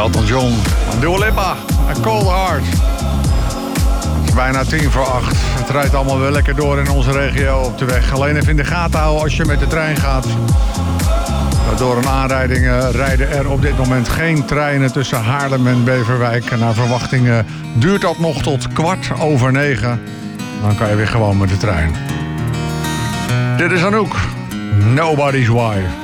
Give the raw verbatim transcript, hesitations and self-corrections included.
Elton John, Dua Lipa en Cold Heart. Het is bijna tien voor acht. Het rijdt allemaal wel lekker door in onze regio op de weg. Alleen even in de gaten houden als je met de trein gaat. Door een aanrijding uh, rijden er op dit moment geen treinen tussen Haarlem en Beverwijk. En naar verwachting uh, duurt dat nog tot kwart over negen. Dan kan je weer gewoon met de trein. Dit is Anouk, Nobody's Wife.